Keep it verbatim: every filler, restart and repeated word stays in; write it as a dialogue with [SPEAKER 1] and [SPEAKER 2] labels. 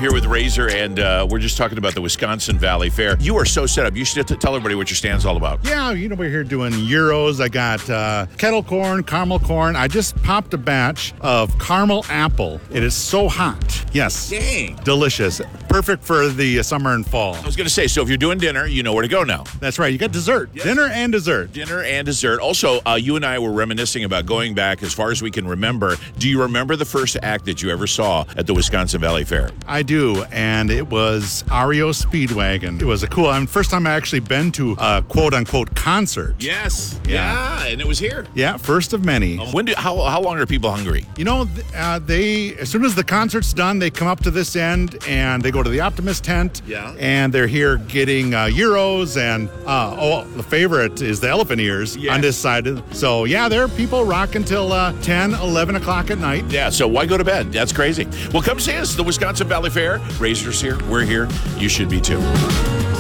[SPEAKER 1] here with Razor, and uh, we're just talking about the Wisconsin Valley Fair. You are so set up. You should t- tell everybody what your stand's all about.
[SPEAKER 2] Yeah, you know, we're here doing gyros. I got uh, kettle corn, caramel corn. I just popped a batch of caramel apple. It is so hot. Yes.
[SPEAKER 1] Dang.
[SPEAKER 2] Delicious. Perfect for the summer and fall.
[SPEAKER 1] I was going to say, so if you're doing dinner, you know where to go now.
[SPEAKER 2] That's right. You got dessert. Yes. Dinner and dessert.
[SPEAKER 1] Dinner and dessert. Also, uh, you and I were reminiscing about going back as far as we can remember. Do you remember the first act that you ever saw at the Wisconsin Valley Fair?
[SPEAKER 2] I do, and it was R E O Speedwagon. It was a cool, I mean, first time I actually been to a quote-unquote concert.
[SPEAKER 1] Yes.
[SPEAKER 2] Yeah.
[SPEAKER 1] Yeah, and it was here.
[SPEAKER 2] Yeah, first of many.
[SPEAKER 1] Um, when do, how, how long are people hungry?
[SPEAKER 2] You know, uh, they, as soon as the concert's done, they come up to this end, and they go to the Optimist tent.
[SPEAKER 1] Yeah.
[SPEAKER 2] And they're here getting uh, gyros, and, uh, oh, the favorite is the elephant ears
[SPEAKER 1] Yeah.
[SPEAKER 2] on this side. So, yeah, there are people rock until uh, ten, eleven o'clock at night.
[SPEAKER 1] Yeah, so why go to bed? That's crazy. Well, come see us, the Wisconsin Valley Fair. Razor's here. We're here. You should be too.